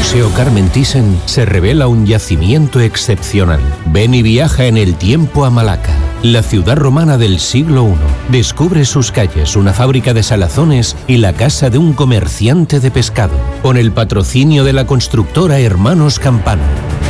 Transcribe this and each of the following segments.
Museo Carmen Thyssen se revela un yacimiento excepcional. Ven y viaja en el tiempo a Malaca, la ciudad romana del siglo I. Descubre sus calles, una fábrica de salazones y la casa de un comerciante de pescado, con el patrocinio de la constructora Hermanos Campano.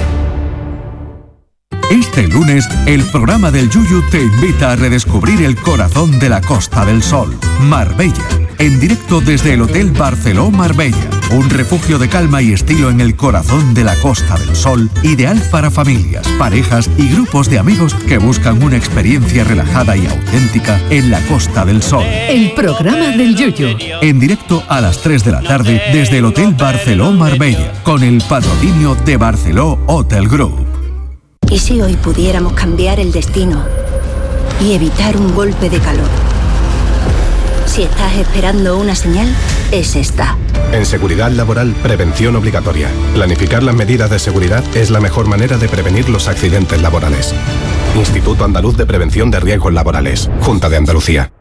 Este lunes, el programa del Yuyu te invita a redescubrir el corazón de la Costa del Sol, Marbella, en directo desde el Hotel Barceló Marbella, un refugio de calma y estilo en el corazón de la Costa del Sol, ideal para familias, parejas y grupos de amigos que buscan una experiencia relajada y auténtica en la Costa del Sol. El programa del Yuyu. En directo a las 3 de la tarde desde el Hotel Barceló Marbella, con el patrocinio de Barceló Hotel Group. ¿Y si hoy pudiéramos cambiar el destino y evitar un golpe de calor? Si estás esperando una señal, es esta. En seguridad laboral, prevención obligatoria. Planificar las medidas de seguridad es la mejor manera de prevenir los accidentes laborales. Instituto Andaluz de Prevención de Riesgos Laborales. Junta de Andalucía.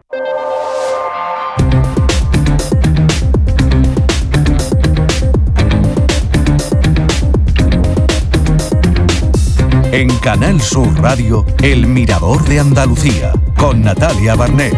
En Canal Sur Radio, El Mirador de Andalucía, con Natalia Barnés.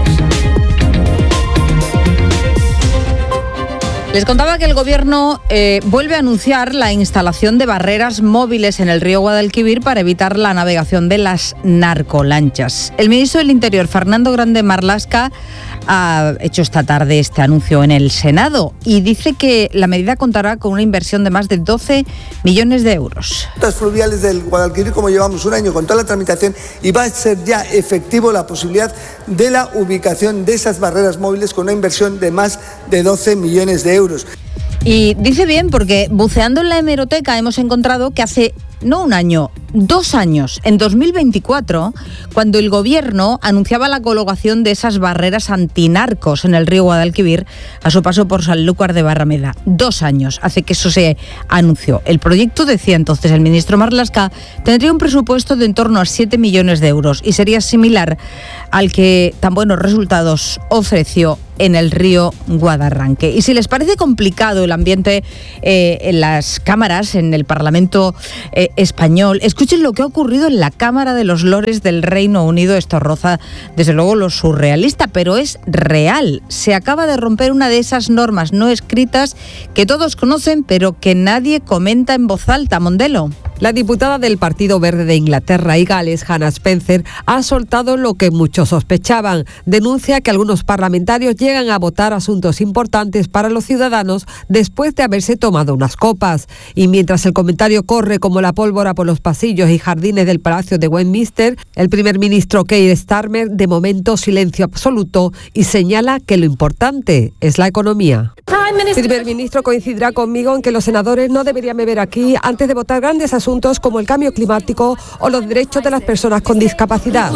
Les contaba que el Gobierno vuelve a anunciar la instalación de barreras móviles en el río Guadalquivir para evitar la navegación de las narcolanchas. El ministro del Interior, Fernando Grande Marlaska, ha hecho esta tarde este anuncio en el Senado y dice que la medida contará con una inversión de más de 12 millones de euros. Las fluviales del Guadalquivir, como llevamos un año con toda la tramitación, y va a ser ya efectivo la posibilidad de la ubicación de esas barreras móviles con una inversión de más de 12 millones de euros. Y dice bien porque buceando en la hemeroteca hemos encontrado que hace no un año, 2 años, en 2024, cuando el Gobierno anunciaba la colocación de esas barreras antinarcos en el río Guadalquivir a su paso por Sanlúcar de Barrameda. 2 años hace que eso se anunció. El proyecto, decía entonces el ministro Marlaska, tendría un presupuesto de en torno a 7 millones de euros y sería similar al que tan buenos resultados ofreció en el río Guadarranque. Y si les parece complicado el ambiente en las cámaras, en el Parlamento español, escuchen lo que ha ocurrido en la Cámara de los Lores del Reino Unido. Esto roza, desde luego, lo surrealista, pero es real. Se acaba de romper una de esas normas no escritas que todos conocen, pero que nadie comenta en voz alta. Mondelo. La diputada del Partido Verde de Inglaterra y Gales, Hannah Spencer, ha soltado lo que muchos sospechaban. Denuncia que algunos parlamentarios llegan a votar asuntos importantes para los ciudadanos después de haberse tomado unas copas. Y mientras el comentario corre como la pólvora por los pasillos y jardines del Palacio de Westminster, el primer ministro Keir Starmer, de momento, silencio absoluto y señala que lo importante es la economía. El primer ministro coincidirá conmigo en que los senadores no deberían beber aquí antes de votar grandes asuntos como el cambio climático o los derechos de las personas con discapacidad.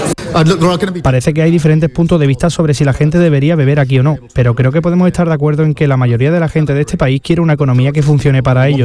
Parece que hay diferentes puntos de vista sobre si la gente debería beber aquí o no, pero creo que podemos estar de acuerdo en que la mayoría de la gente de este país quiere una economía que funcione para ellos.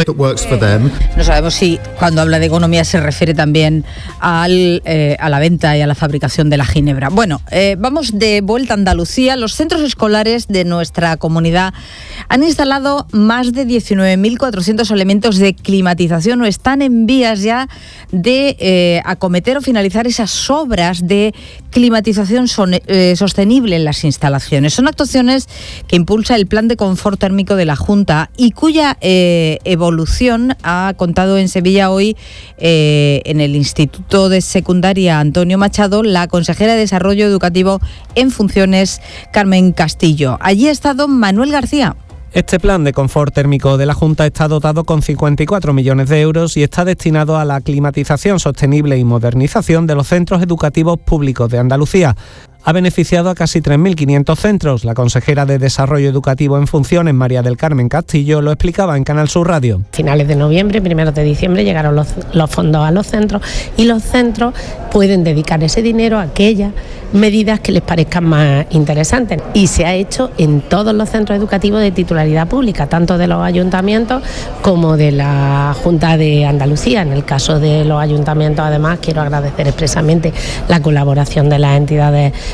No sabemos si cuando habla de economía se refiere también a la venta y a la fabricación de la ginebra. Bueno, vamos de vuelta a Andalucía. Los centros escolares de nuestra comunidad han instalado más de 19.400 elementos de climatización o están en vías ya de acometer o finalizar esas obras de climatización sostenible en las instalaciones. Son actuaciones que impulsa el Plan de Confort Térmico de la Junta y cuya evolución ha contado en Sevilla hoy en el Instituto de Secundaria Antonio Machado la consejera de Desarrollo Educativo en funciones, Carmen Castillo. Allí ha estado Manuel García. Este plan de confort térmico de la Junta está dotado con 54 millones de euros y está destinado a la climatización sostenible y modernización de los centros educativos públicos de Andalucía. Ha beneficiado a casi 3.500 centros. La consejera de Desarrollo Educativo en funciones, María del Carmen Castillo, lo explicaba en Canal Sur Radio. Finales de noviembre, primeros de diciembre llegaron los fondos a los centros y los centros pueden dedicar ese dinero a aquellas medidas que les parezcan más interesantes. Y se ha hecho en todos los centros educativos de titularidad pública, tanto de los ayuntamientos como de la Junta de Andalucía. En el caso de los ayuntamientos, además, quiero agradecer expresamente la colaboración de las entidades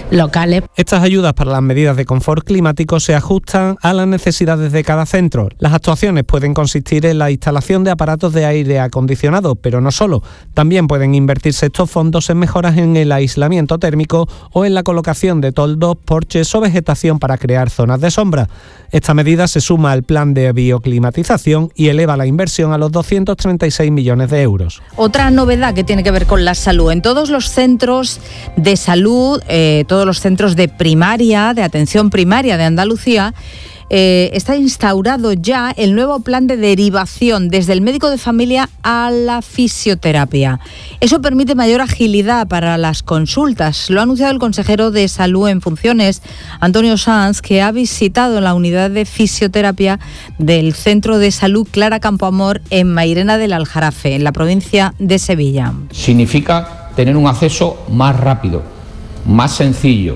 locales. Estas ayudas para las medidas de confort climático se ajustan a las necesidades de cada centro. Las actuaciones pueden consistir en la instalación de aparatos de aire acondicionado, pero no solo. También pueden invertirse estos fondos en mejoras en el aislamiento térmico o en la colocación de toldos, porches o vegetación para crear zonas de sombra. Esta medida se suma al plan de bioclimatización y eleva la inversión a los 236 millones de euros. Otra novedad que tiene que ver con la salud. En todos los centros de salud, todos los centros de primaria, de atención primaria de Andalucía, está instaurado ya el nuevo plan de derivación desde el médico de familia a la fisioterapia. Eso permite mayor agilidad para las consultas. Lo ha anunciado el consejero de Salud en funciones, Antonio Sanz, que ha visitado la unidad de fisioterapia del Centro de Salud Clara Campoamor en Mairena del Aljarafe, en la provincia de Sevilla. Significa tener un acceso más rápido, más sencillo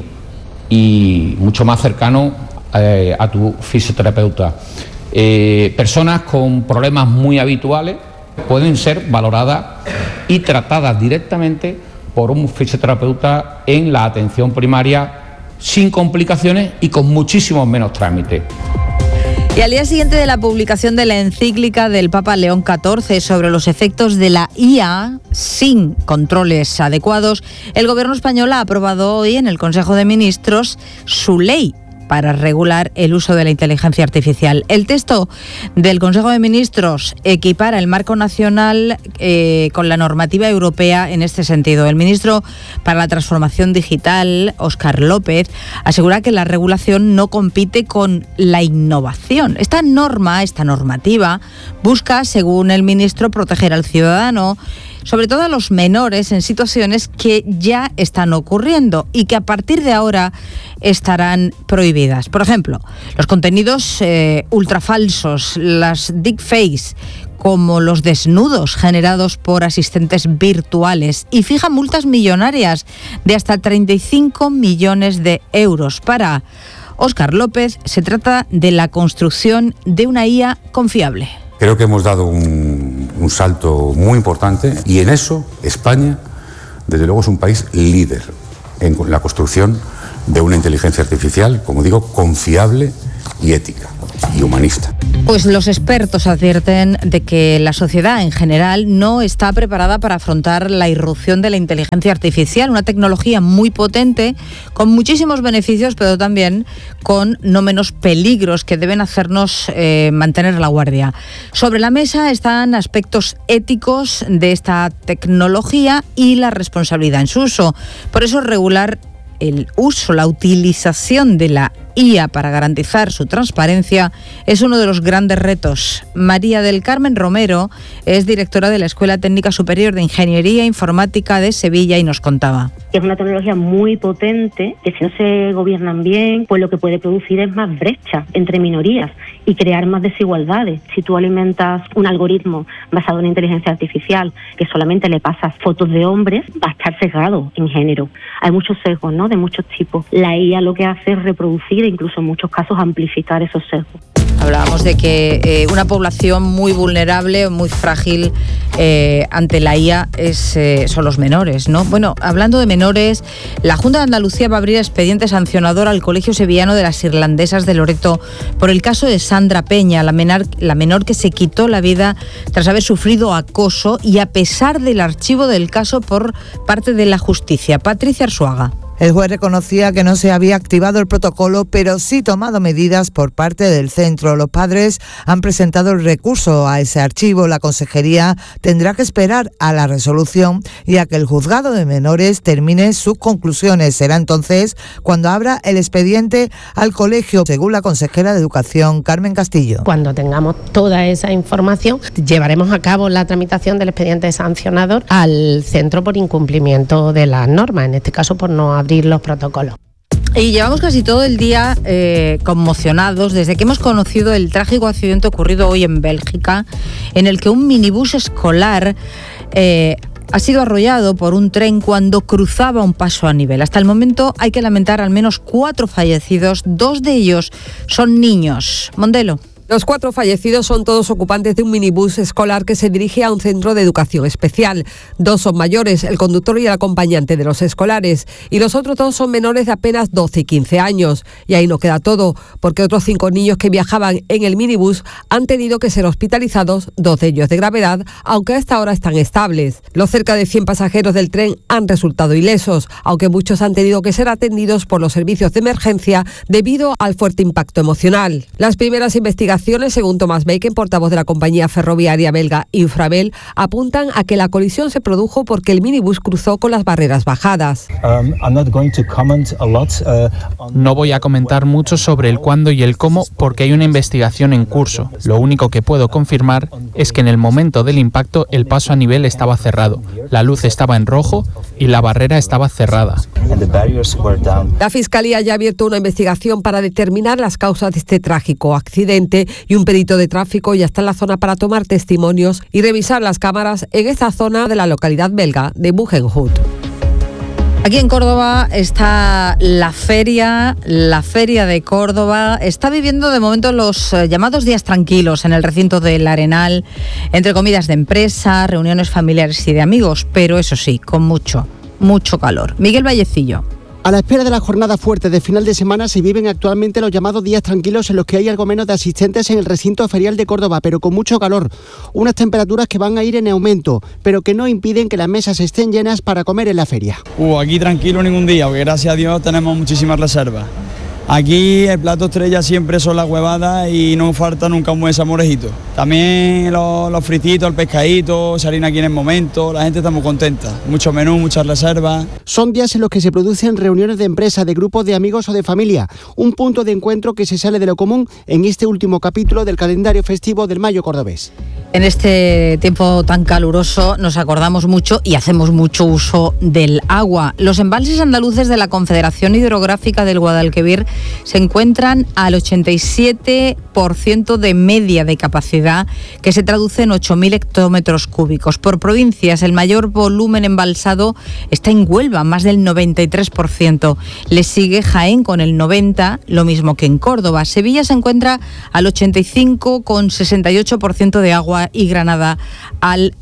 y mucho más cercano a tu fisioterapeuta. Personas con problemas muy habituales pueden ser valoradas y tratadas directamente por un fisioterapeuta en la atención primaria sin complicaciones y con muchísimos menos trámites. Y al día siguiente de la publicación de la encíclica del Papa León XIV sobre los efectos de la IA sin controles adecuados, el Gobierno español ha aprobado hoy en el Consejo de Ministros su ley para regular el uso de la inteligencia artificial. El texto del Consejo de Ministros equipara el marco nacional con la normativa europea en este sentido. El ministro para la Transformación Digital, Óscar López, asegura que la regulación no compite con la innovación. Esta normativa, busca, según el ministro, proteger al ciudadano, sobre todo a los menores, en situaciones que ya están ocurriendo y que a partir de ahora estarán prohibidas. Por ejemplo, los contenidos ultrafalsos, las deepfakes, como los desnudos generados por asistentes virtuales, y fija multas millonarias de hasta 35 millones de euros. Para Óscar López, se trata de la construcción de una IA confiable. Creo que hemos dado un salto muy importante y en eso España, desde luego, es un país líder en la construcción de una inteligencia artificial, como digo, confiable y ética y humanista. Pues los expertos advierten de que la sociedad en general no está preparada para afrontar la irrupción de la inteligencia artificial, una tecnología muy potente, con muchísimos beneficios, pero también con no menos peligros que deben hacernos mantener la guardia. Sobre la mesa están aspectos éticos de esta tecnología y la responsabilidad en su uso. Por eso regular el uso, la utilización de la IA para garantizar su transparencia es uno de los grandes retos. María del Carmen Romero es directora de la Escuela Técnica Superior de Ingeniería Informática de Sevilla y nos contaba. Es una tecnología muy potente que si no se gobiernan bien, pues lo que puede producir es más brecha entre minorías y crear más desigualdades. Si tú alimentas un algoritmo basado en inteligencia artificial que solamente le pasas fotos de hombres, va a estar sesgado en género. Hay muchos sesgos, ¿no?, de muchos tipos. La IA lo que hace es reproducir e incluso en muchos casos amplificar esos sesgos. Hablábamos de que una población muy vulnerable, muy frágil ante la IA son los menores, ¿no? Bueno, hablando de menores, la Junta de Andalucía va a abrir expediente sancionador al Colegio Sevillano de las Irlandesas de Loreto por el caso de Sandra Peña, la menor que se quitó la vida tras haber sufrido acoso y a pesar del archivo del caso por parte de la justicia. Patricia Arzuaga. El juez reconocía que no se había activado el protocolo, pero sí tomado medidas por parte del centro. Los padres han presentado el recurso a ese archivo. La consejería tendrá que esperar a la resolución y a que el juzgado de menores termine sus conclusiones. Será entonces cuando abra el expediente al colegio, según la consejera de Educación, Carmen Castillo. Cuando tengamos toda esa información, llevaremos a cabo la tramitación del expediente sancionador al centro por incumplimiento de las normas, en este caso por no abrir los protocolos. Y llevamos casi todo el día conmocionados desde que hemos conocido el trágico accidente ocurrido hoy en Bélgica, en el que un minibús escolar ha sido arrollado por un tren cuando cruzaba un paso a nivel. Hasta el momento hay que lamentar al menos 4 fallecidos, 2 de ellos son niños. Mondelo. Los 4 fallecidos son todos ocupantes de un minibús escolar que se dirige a un centro de educación especial. 2 son mayores, el conductor y el acompañante de los escolares, y los otros 2 son menores de apenas 12 y 15 años. Y ahí no queda todo, porque otros 5 niños que viajaban en el minibús han tenido que ser hospitalizados, 2 de ellos de gravedad, aunque a esta hora están estables. Los cerca de 100 pasajeros del tren han resultado ilesos, aunque muchos han tenido que ser atendidos por los servicios de emergencia debido al fuerte impacto emocional. Las primeras investigaciones, según Thomas Bacon, portavoz de la compañía ferroviaria belga Infrabel, apuntan a que la colisión se produjo porque el minibús cruzó con las barreras bajadas. No voy a comentar mucho sobre el cuándo y el cómo porque hay una investigación en curso. Lo único que puedo confirmar es que en el momento del impacto el paso a nivel estaba cerrado, la luz estaba en rojo y la barrera estaba cerrada. La Fiscalía ya ha abierto una investigación para determinar las causas de este trágico accidente y un perito de tráfico ya está en la zona para tomar testimonios y revisar las cámaras en esta zona de la localidad belga de Bugenhout. Aquí en Córdoba está la feria de Córdoba. Está viviendo de momento los llamados días tranquilos en el recinto del Arenal, entre comidas de empresa, reuniones familiares y de amigos, pero eso sí, con mucho calor. Miguel Vallecillo. A la espera de la jornada fuerte de final de semana se viven actualmente los llamados días tranquilos en los que hay algo menos de asistentes en el recinto ferial de Córdoba, pero con mucho calor. Unas temperaturas que van a ir en aumento, pero que no impiden que las mesas estén llenas para comer en la feria. Aquí tranquilo ningún día, porque gracias a Dios tenemos muchísimas reservas. Aquí el plato estrella siempre son las huevadas y no falta nunca un buen salmorejito. También los frititos, el pescadito, salir aquí en el momento, la gente está muy contenta. Mucho menú, muchas reservas. Son días en los que se producen reuniones de empresa, de grupos de amigos o de familia. Un punto de encuentro que se sale de lo común en este último capítulo del calendario festivo del Mayo cordobés. En este tiempo tan caluroso nos acordamos mucho y hacemos mucho uso del agua. Los embalses andaluces de la Confederación Hidrográfica del Guadalquivir se encuentran al 87% de media de capacidad, que se traduce en 8.000 hectómetros cúbicos. Por provincias, el mayor volumen embalsado está en Huelva, más del 93%. Le sigue Jaén con el 90%, lo mismo que en Córdoba. Sevilla se encuentra al 85% con 68% de agua y Granada al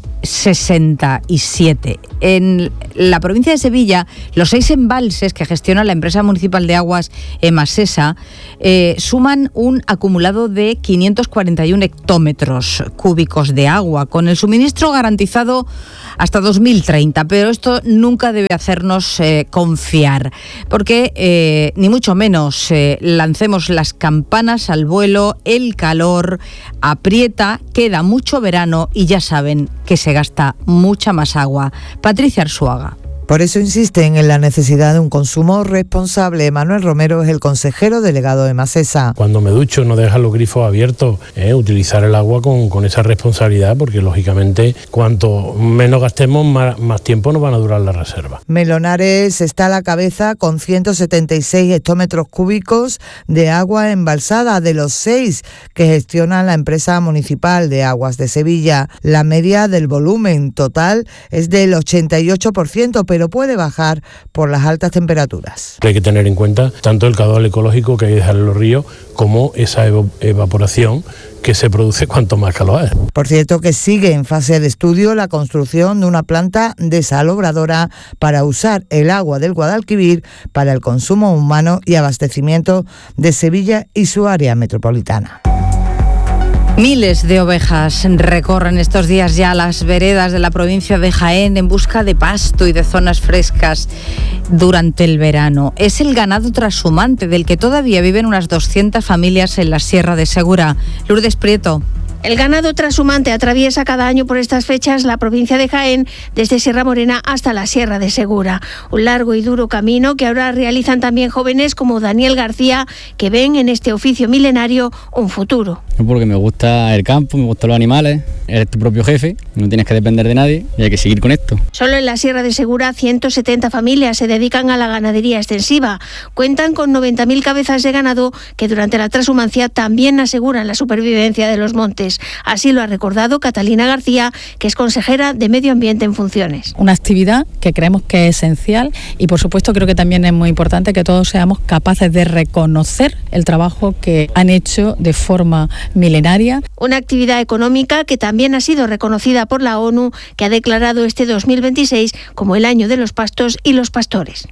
67%. En la provincia de Sevilla, los 6 embalses que gestiona la empresa municipal de aguas Emasesa suman un acumulado de 541 hectómetros cúbicos de agua, con el suministro garantizado hasta 2030, pero esto nunca debe hacernos confiar, porque ni mucho menos lancemos las campanas al vuelo. El calor aprieta, queda mucho verano y ya saben que se gasta mucha más agua. Patricia Arzuaga. Por eso insisten en la necesidad de un consumo responsable. Manuel Romero es el consejero delegado de Emasesa. Cuando me ducho, no dejar los grifos abiertos, utilizar el agua con esa responsabilidad, porque lógicamente cuanto menos gastemos, más tiempo nos van a durar las reservas. Melonares está a la cabeza con 176 hectómetros cúbicos de agua embalsada, de los 6 que gestiona la empresa municipal de aguas de Sevilla. La media del volumen total es del 88%, pero puede bajar por las altas temperaturas. Hay que tener en cuenta tanto el caudal ecológico que hay que dejar en los ríos como esa evaporación que se produce cuanto más calor hay. Por cierto, que sigue en fase de estudio la construcción de una planta desalobradora para usar el agua del Guadalquivir para el consumo humano y abastecimiento de Sevilla y su área metropolitana. Miles de ovejas recorren estos días ya las veredas de la provincia de Jaén en busca de pasto y de zonas frescas durante el verano. Es el ganado trashumante del que todavía viven unas 200 familias en la Sierra de Segura. Lourdes Prieto. El ganado trashumante atraviesa cada año por estas fechas la provincia de Jaén, desde Sierra Morena hasta la Sierra de Segura. Un largo y duro camino que ahora realizan también jóvenes como Daniel García, que ven en este oficio milenario un futuro. Porque me gusta el campo, me gustan los animales, eres tu propio jefe, no tienes que depender de nadie y hay que seguir con esto. Solo en la Sierra de Segura 170 familias se dedican a la ganadería extensiva. Cuentan con 90.000 cabezas de ganado que durante la trashumancia también aseguran la supervivencia de los montes. funciones. Así lo ha recordado Catalina García, que es consejera de Medio Ambiente en funciones. Una actividad que creemos que es esencial y, por supuesto, creo que también es muy importante que todos seamos capaces de reconocer el trabajo que han hecho de forma milenaria. Una actividad económica que también ha sido reconocida por la ONU, que ha declarado este 2026 como el año de los pastos y los pastores.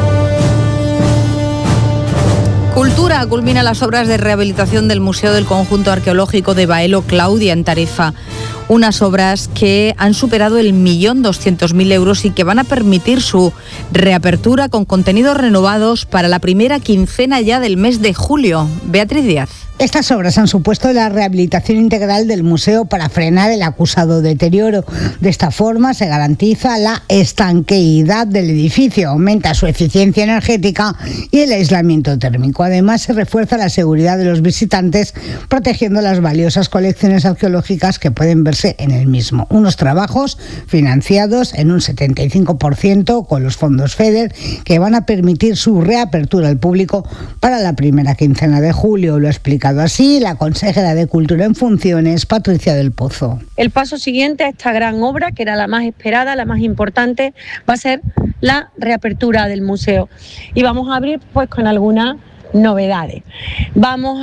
Cultura culmina las obras de rehabilitación del Museo del Conjunto Arqueológico de Baelo Claudia en Tarifa. Unas obras que han superado el 1.200.000 euros y que van a permitir su reapertura con contenidos renovados para la primera quincena ya del mes de julio. Beatriz Díaz. Estas obras han supuesto la rehabilitación integral del museo para frenar el acusado deterioro. De esta forma se garantiza la estanqueidad del edificio, aumenta su eficiencia energética y el aislamiento térmico. Además, se refuerza la seguridad de los visitantes, protegiendo las valiosas colecciones arqueológicas que pueden verse en el mismo. Unos trabajos financiados en un 75% con los fondos FEDER, que van a permitir su reapertura al público para la primera quincena de julio. Lo explica así la consejera de Cultura en funciones, Patricia del Pozo. El paso siguiente a esta gran obra, que era la más esperada, la más importante, va a ser la reapertura del museo. Y vamos a abrir pues con algunas novedades. Vamos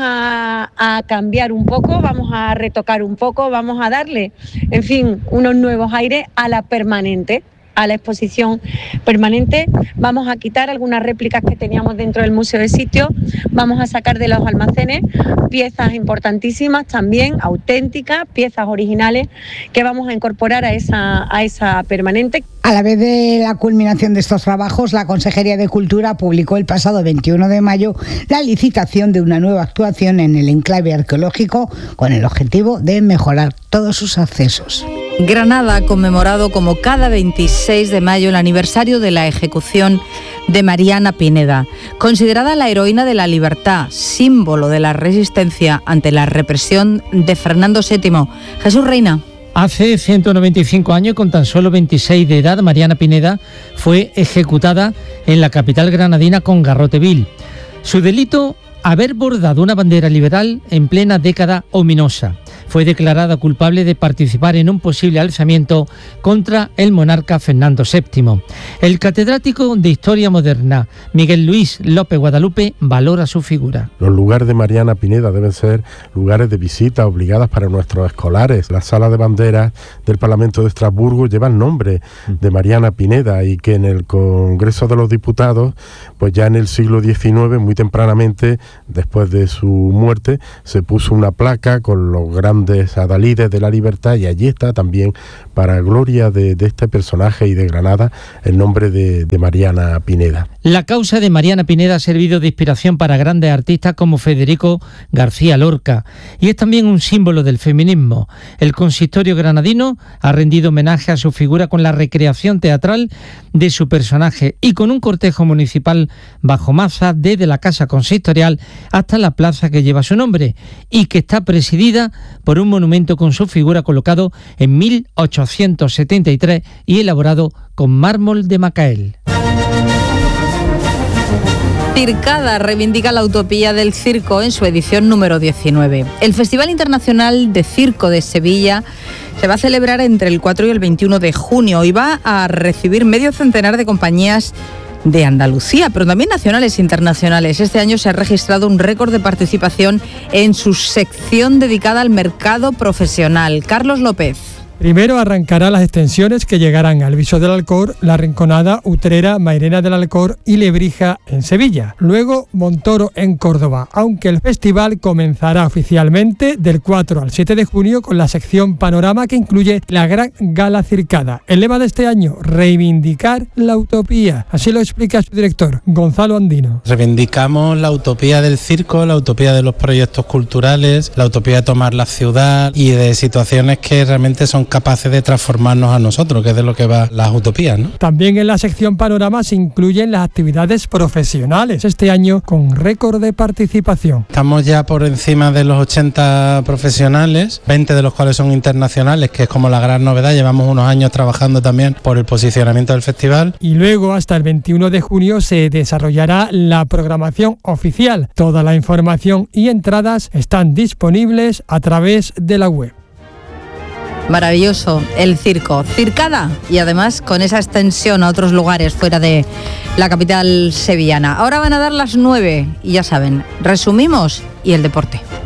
a cambiar un poco, vamos a retocar un poco, vamos a darle, en fin, unos nuevos aires a la permanente, a la exposición permanente. Vamos a quitar algunas réplicas que teníamos dentro del museo de sitio, vamos a sacar de los almacenes piezas importantísimas también, auténticas, piezas originales que vamos a incorporar a esa permanente. A la vez de la culminación de estos trabajos, la Consejería de Cultura publicó el pasado 21 de mayo la licitación de una nueva actuación en el enclave arqueológico con el objetivo de mejorar todos sus accesos. Granada ha conmemorado como cada 26 de mayo el aniversario de la ejecución de Mariana Pineda, considerada la heroína de la libertad, símbolo de la resistencia ante la represión de Fernando VII. Jesús Reina. Hace 195 años, con tan solo 26 de edad, Mariana Pineda fue ejecutada en la capital granadina con garrote vil. Su delito, haber bordado una bandera liberal en plena década ominosa. Fue declarada culpable de participar en un posible alzamiento contra el monarca Fernando VII. El catedrático de Historia Moderna, Miguel Luis López Guadalupe, valora su figura. Los lugares de Mariana Pineda deben ser lugares de visita obligadas para nuestros escolares. La sala de banderas del Parlamento de Estrasburgo lleva el nombre de Mariana Pineda y que en el Congreso de los Diputados, pues ya en el siglo XIX, muy tempranamente, después de su muerte, se puso una placa con los grandes adalides de la libertad y allí está también, para gloria de este personaje y de Granada, el nombre de Mariana Pineda. La causa de Mariana Pineda ha servido de inspiración para grandes artistas como Federico García Lorca y es también un símbolo del feminismo. El consistorio granadino ha rendido homenaje a su figura con la recreación teatral de su personaje y con un cortejo municipal bajo maza desde la casa consistorial hasta la plaza que lleva su nombre y que está presidida por un monumento con su figura colocado en 1873 y elaborado con mármol de Macael. Circada reivindica la utopía del circo en su edición número 19. El Festival Internacional de Circo de Sevilla se va a celebrar entre el 4 y el 21 de junio y va a recibir medio centenar de compañías de Andalucía, pero también nacionales e internacionales. Este año se ha registrado un récord de participación en su sección dedicada al mercado profesional. Carlos López. Primero arrancará las extensiones que llegarán al Viso del Alcor, La Rinconada, Utrera, Mairena del Alcor y Lebrija en Sevilla. Luego Montoro en Córdoba, aunque el festival comenzará oficialmente del 4 al 7 de junio con la sección Panorama que incluye la Gran Gala Circada. El lema de este año, reivindicar la utopía. Así lo explica su director, Gonzalo Andino. Reivindicamos la utopía del circo, la utopía de los proyectos culturales, la utopía de tomar la ciudad y de situaciones que realmente son capaces de transformarnos a nosotros, que es de lo que va las utopías, ¿no? También en la sección Panorama se incluyen las actividades profesionales, este año con récord de participación. Estamos ya por encima de los 80 profesionales, 20 de los cuales son internacionales, que es como la gran novedad. Llevamos unos años trabajando también por el posicionamiento del festival. Y luego, hasta el 21 de junio, se desarrollará la programación oficial. Toda la información y entradas están disponibles a través de la web. Maravilloso el circo, Circada, y además con esa extensión a otros lugares fuera de la capital sevillana. Ahora van a dar las 9 y ya saben, resumimos y el deporte.